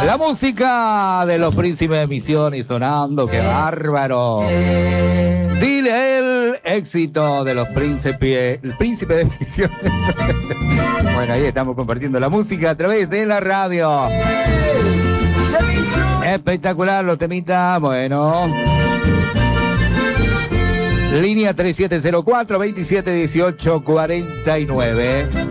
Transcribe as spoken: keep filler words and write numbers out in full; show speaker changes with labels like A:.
A: La música de los Príncipes de Misiones sonando, qué bárbaro. Dile el éxito de los Príncipes, el Príncipe de Misiones. Bueno, ahí estamos compartiendo la música a través de la radio. Espectacular los temitas, bueno. Línea tres siete cero cuatro, veintisiete dieciocho cuarenta y nueve.